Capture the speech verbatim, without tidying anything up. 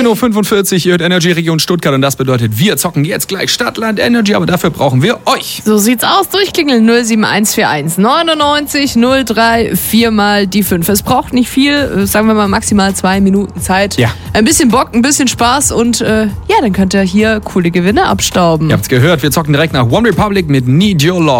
Uhr fünfundvierzig, ihr hört Energy Region Stuttgart und das bedeutet, wir zocken jetzt gleich Stadtland Energy, aber dafür brauchen wir euch. So sieht's aus. Durchklingeln null sieben eins vier eins neunundneunzig null drei vier mal die fünf. Es braucht nicht viel, sagen wir mal maximal zwei Minuten Zeit. Ja. Ein bisschen Bock, ein bisschen Spaß und äh, ja, dann könnt ihr hier coole Gewinne abstauben. Ihr habt's gehört, wir zocken direkt nach One Republic mit Need Your Love.